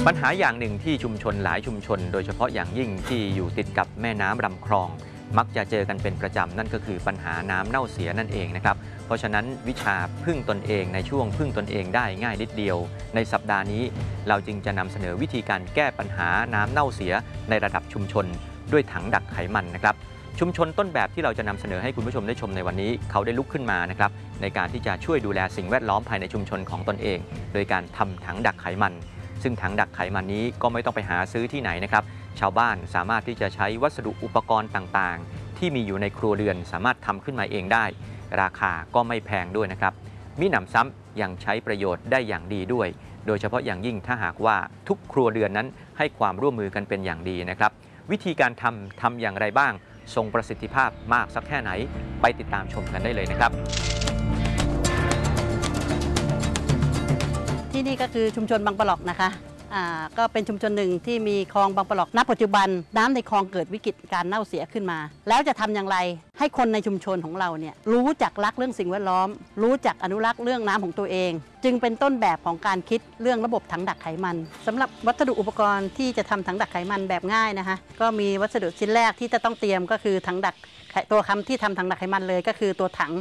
ปัญหาอย่างหนึ่งที่ชุมชนหลายชุมชนโดยเฉพาะอย่างยิ่งที่อยู่ติดกับแม่น้ำลำคลองมักจะเจอกันเป็นประจำนั่นก็คือปัญหาน้ำเน่าเสียนั่นเองนะครับเพราะฉะนั้นวิชาพึ่งตนเองในช่วงพึ่งตนเองได้ง่ายนิดเดียวในสัปดาห์นี้เราจึงจะนำเสนอวิธีการแก้ปัญหาน้ำเน่าเสียในระดับชุมชนด้วยถังดักไขมันนะครับชุมชนต้นแบบที่เราจะนำเสนอให้คุณผู้ชมได้ชมในวันนี้เขาได้ลุกขึ้นมานะครับในการที่จะช่วยดูแลสิ่งแวดล้อมภายในชุมชนของตนเองโดยการทำถังดักไขมันซึ่งถังดักไขมันนี้ก็ไม่ต้องไปหาซื้อที่ไหนนะครับชาวบ้านสามารถที่จะใช้วัสดุอุปกรณ์ต่างๆที่มีอยู่ในครัวเรือนสามารถทำขึ้นมาเองได้ราคาก็ไม่แพงด้วยนะครับมิหนำซ้ำยังใช้ประโยชน์ได้อย่างดีด้วยโดยเฉพาะอย่างยิ่งถ้าหากว่าทุกครัวเรือนนั้นให้ความร่วมมือกันเป็นอย่างดีนะครับวิธีการทำอย่างไรบ้างทรงประสิทธิภาพมากสักแค่ไหนไปติดตามชมกันได้เลยนะครับที่นี่ก็คือชุมชนบางปะหลอกนะคะก็เป็นชุมชนหนึ่งที่มีคลองบางปะหลอกณปัจจุบันน้ำในคลองเกิดวิกฤตการเน่าเสียขึ้นมาแล้วจะทำอย่างไรให้คนในชุมชนของเราเนี่ยรู้จักรักเรื่องสิ่งแวดล้อมรู้จักอนุรักษ์เรื่องน้ำของตัวเองจึงเป็นต้นแบบของการคิดเรื่องระบบถังดักไขมันสำหรับวัสดุอุปกรณ์ที่จะทำถังดักไขมันแบบง่ายนะคะก็มีวัสดุชิ้นแรกที่จะต้องเตรียมก็คือถังดักตัวคำที่ทำถังดักไขมันเลยก็คือตัวถัง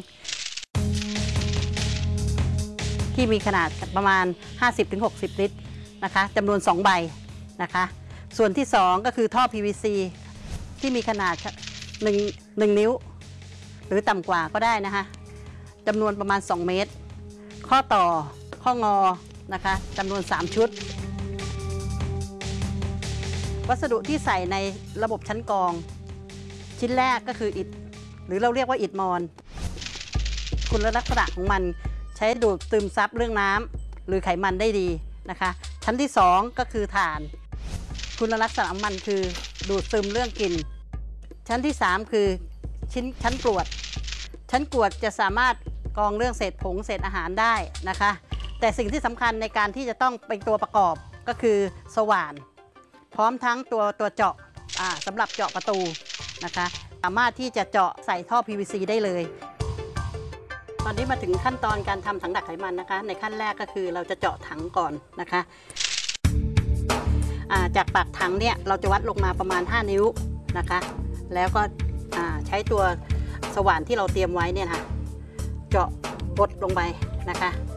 ที่มีขนาดประมาณ 50-60 ลิตรนะคะจำนวน2ใบนะคะส่วนที่2ก็คือท่อ PVC ที่มีขนาด1นิ้วหรือต่ำกว่าก็ได้นะคะจำนวนประมาณ2เมตรข้อต่อข้องอนะคะจำนวน3ชุดวัสดุที่ใส่ในระบบชั้นกรองชิ้นแรกก็คืออิฐหรือเราเรียกว่าอิฐมอนคุณลักษณะของมันใช้ดูดซึมซับเรื่องน้ำหรือไขมันได้ดีนะคะชั้นที่2ก็คือถ่านคุณลักษณะของมันคือดูดซึมเรื่องกลิ่นชั้นที่3คือชั้นกรวดชั้นกรวดจะสามารถกรองเรื่องเศษผงเศษอาหารได้นะคะแต่สิ่งที่สำคัญในการที่จะต้องเป็นตัวประกอบก็คือสว่านพร้อมทั้งตัวเจาะสำหรับเจาะประตูนะคะสามารถที่จะเจาะใส่ท่อ PVC ได้เลยตอนนี้มาถึงขั้นตอนการทำถังดักไขมันนะคะในขั้นแรกก็คือเราจะเจาะถังก่อนนะคะจากปากถังเนี่ยเราจะวัดลงมาประมาณ5นิ้วนะคะแล้วก็ใช้ตัวสว่านที่เราเตรียมไว้เนี่ยค่ะเจาะบดลงไปนะคะ